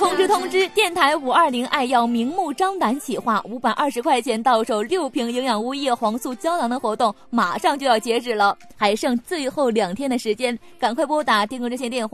通知！电台520爱要明目张胆企划520块钱到手6瓶营养物叶黄素胶囊的活动马上就要截止了，还剩最后2天的时间，赶快拨打订购热线电话